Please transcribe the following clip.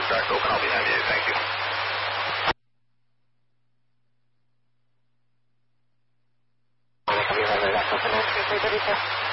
start to open. I'll be behind you. Thank you. Open